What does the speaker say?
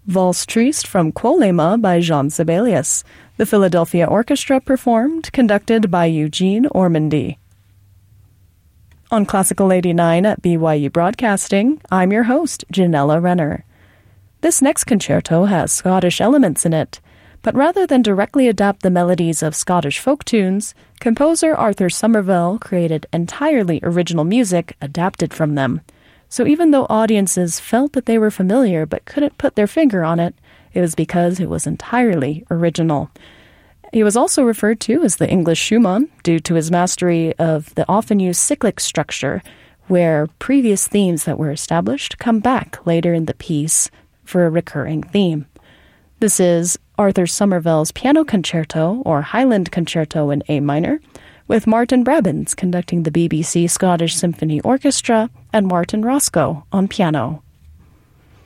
Valse Triste from Quolema by Jean Sibelius. The Philadelphia Orchestra performed, conducted by Eugene Ormandy. On Classical 89 at BYU Broadcasting, I'm your host, Janella Renner. This next concerto has Scottish elements in it, but rather than directly adapt the melodies of Scottish folk tunes, composer Arthur Somervell created entirely original music adapted from them. So even though audiences felt that they were familiar but couldn't put their finger on it, it was because it was entirely original. He was also referred to as the English Schumann due to his mastery of the often used cyclic structure, where previous themes that were established come back later in the piece for a recurring theme. This is Arthur Somervell's Piano Concerto, or Highland Concerto in A minor, with Martin Brabbins conducting the BBC Scottish Symphony Orchestra and Martin Roscoe on piano.